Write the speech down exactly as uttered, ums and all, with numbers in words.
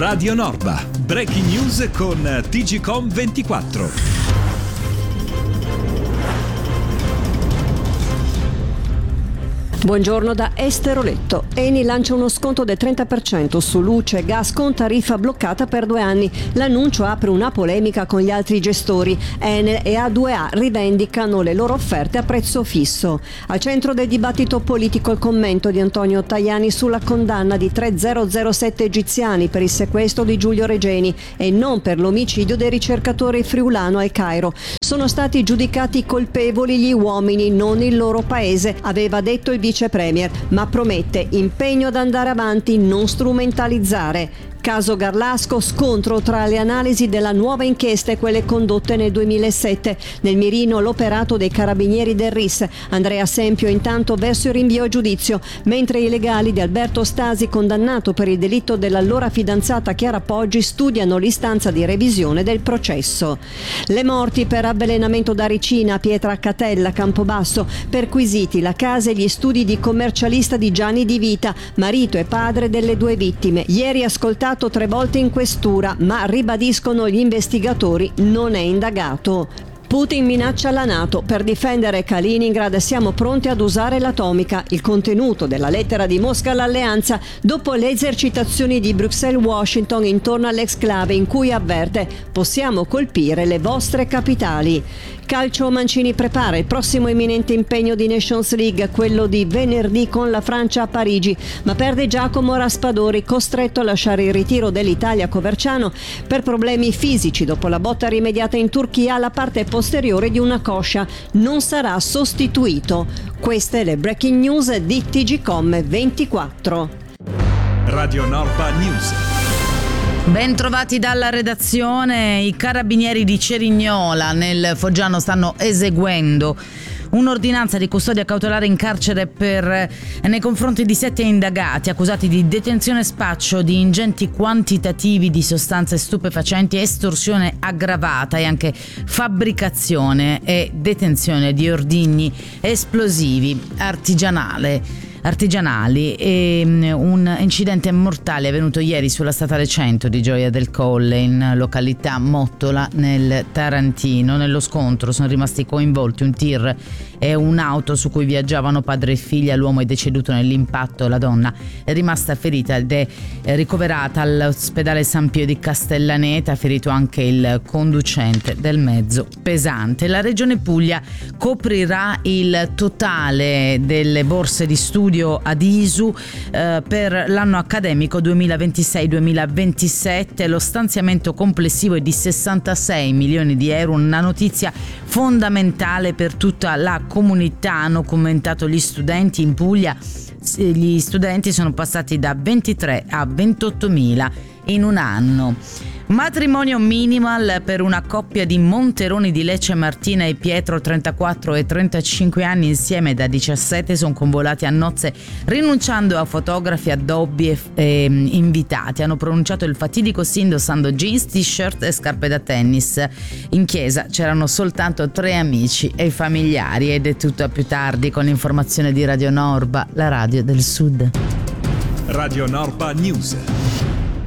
Radio Norba, breaking news con T G Com ventiquattro. Buongiorno da Estero Letto. Eni lancia uno sconto del trenta per cento su luce e gas con tariffa bloccata per due anni. L'annuncio apre una polemica con gli altri gestori. Enel e A due A rivendicano le loro offerte a prezzo fisso. Al centro del dibattito politico il commento di Antonio Tajani sulla condanna di tre zero zero sette egiziani per il sequestro di Giulio Regeni e non per l'omicidio del ricercatore friulano al Cairo. Sono stati giudicati colpevoli gli uomini, non il loro paese, aveva detto il vice premier, ma promette impegno ad andare avanti, non strumentalizzare. Caso Garlasco, scontro tra le analisi della nuova inchiesta e quelle condotte nel duemilasette. Nel mirino l'operato dei carabinieri del R I S. Andrea Sempio intanto verso il rinvio a giudizio, mentre i legali di Alberto Stasi, condannato per il delitto dell'allora fidanzata Chiara Poggi, studiano l'istanza di revisione del processo. Le morti per avvelenamento da ricina a Pietracatella, Campobasso, perquisiti la casa e gli studi di commercialista di Gianni Di Vita, marito e padre delle due vittime. Ieri ascoltato tre volte in questura, ma ribadiscono gli investigatori non è indagato. Putin minaccia la NATO. Per difendere Kaliningrad siamo pronti ad usare l'atomica. Il contenuto della lettera di Mosca all'alleanza dopo le esercitazioni di Bruxelles-Washington intorno all'exclave, in cui avverte: possiamo colpire le vostre capitali. Calcio, Mancini prepara il prossimo imminente impegno di Nations League, quello di venerdì con la Francia a Parigi, ma perde Giacomo Raspadori, costretto a lasciare il ritiro dell'Italia a Coverciano per problemi fisici dopo la botta rimediata in Turchia alla parte posteriore di una coscia. Non sarà sostituito. Queste le breaking news di T G Com ventiquattro. Radio Norba News. Ben trovati dalla redazione. I carabinieri di Cerignola nel Foggiano stanno eseguendo un'ordinanza di custodia cautelare in carcere per, nei confronti di sette indagati accusati di detenzione e spaccio di ingenti quantitativi di sostanze stupefacenti, estorsione aggravata e anche fabbricazione e detenzione di ordigni esplosivi artigianale. artigianali e un incidente mortale è avvenuto ieri sulla statale cento di Gioia del Colle in località Mottola nel Tarantino. Nello scontro sono rimasti coinvolti un tir e un'auto su cui viaggiavano padre e figlia. L'uomo è deceduto nell'impatto, la donna è rimasta ferita ed è ricoverata all'ospedale San Pio di Castellaneta, ferito anche il conducente del mezzo pesante. La Regione Puglia coprirà il totale delle borse di studio ad I S U eh, per l'anno accademico duemilaventisei duemilaventisette. Lo stanziamento complessivo è di sessantasei milioni di euro, una notizia fondamentale per tutta la comunità, hanno commentato gli studenti. In Puglia gli studenti sono passati da ventitré a ventottomila in un anno. Matrimonio minimal per una coppia di Monteroni di Lecce, Martina e Pietro, trentaquattro e trentacinque anni, insieme da diciassette, sono convolati a nozze rinunciando a fotografi, addobbi e, e invitati. Hanno pronunciato il fatidico sì indossando jeans, t-shirt e scarpe da tennis. In chiesa c'erano soltanto tre amici e i familiari. Ed è tutto a più tardi con l'informazione di Radio Norba, la radio del Sud. Radio Norba News.